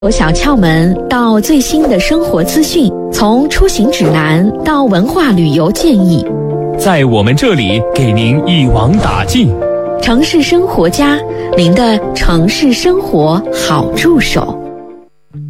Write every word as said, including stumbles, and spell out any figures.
有小窍门到最新的生活资讯，从出行指南到文化旅游建议， 在我们这里给您一网打尽。 城市生活家，您的城市生活好助手。